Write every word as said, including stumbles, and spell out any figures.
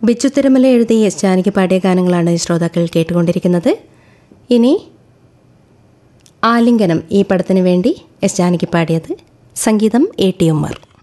ബിച്ചു തിരുമല എഴുതി എസ് ജാനകി പാടിയ ഗാനങ്ങളാണ് ശ്രോതാക്കൾ കേട്ടുകൊണ്ടിരിക്കുന്നത്. ഇനി ആലിംഗനം ഈ പടത്തിന് വേണ്ടി എസ് ജാനകി പാടിയത്. സംഗീതം എ ടി ഉമ്മർ.